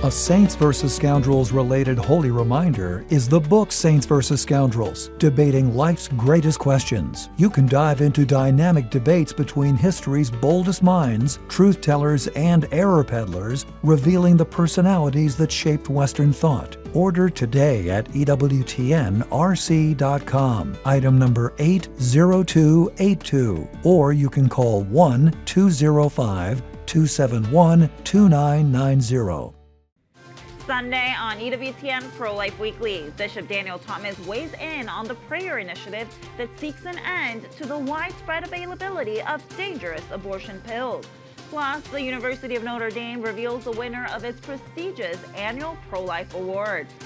A Saints vs. Scoundrels related holy reminder is the book Saints vs. Scoundrels, debating life's greatest questions. You can dive into dynamic debates between history's boldest minds, truth-tellers and error peddlers, revealing the personalities that shaped Western thought. Order today at EWTNRC.com, item number 80282, or you can call 1-205-271-2990. Sunday on EWTN Pro-Life Weekly, Bishop Daniel Thomas weighs in on the prayer initiative that seeks an end to the widespread availability of dangerous abortion pills. Plus, the University of Notre Dame reveals the winner of its prestigious annual Pro-Life Award.